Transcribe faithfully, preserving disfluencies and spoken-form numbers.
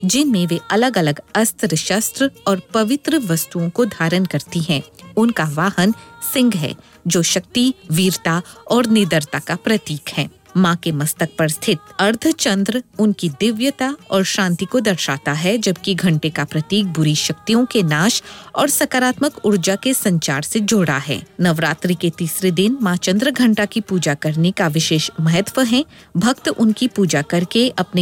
जिनमें वे अलग अलग अस्त्र शस्त्र और पवित्र वस्तुओं को धारण करती हैं। उनका वाहन सिंह है, जो शक्ति, वीरता और निडरता का प्रतीक है। माँ के मस्तक पर स्थित अर्धचंद्र उनकी दिव्यता और शांति को दर्शाता है, जबकि घंटे का प्रतीक बुरी शक्तियों के नाश और सकारात्मक ऊर्जा के संचार से जोड़ा है। नवरात्रि के तीसरे दिन माँ चंद्र घंटा की पूजा करने का विशेष महत्व है। भक्त उनकी पूजा करके अपने